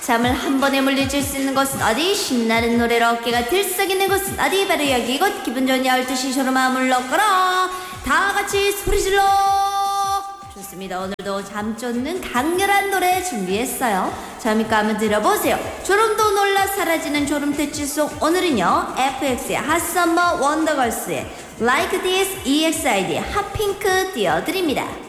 잠을 한 번에 물리칠 수 있는 곳은 어디? 신나는 노래로 어깨가 들썩이는 곳은 어디? 바로 여기 이곳. 기분 좋은 12시 쇼로마음을 넣거라. 다 같이 소리 질러. 좋습니다. 오늘도 잠 쫓는 강렬한 노래 준비했어요. 재밌까 한번 들어보세요. 졸음도 놀라 사라지는 졸음 퇴치송. 오늘은요 FX의 핫썸머 원더걸스의 Like This EXID 핫핑크 띄워드립니다.